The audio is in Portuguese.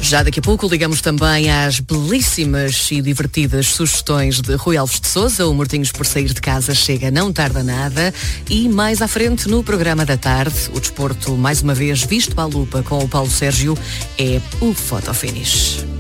Já daqui a pouco ligamos também às belíssimas e divertidas sugestões de Rui Alves de Sousa. O Mortinhos por Sair de Casa chega, não tarda nada. E mais à frente no programa da tarde, o desporto mais uma vez visto à lupa com o Paulo Sérgio, é o Fotofinish.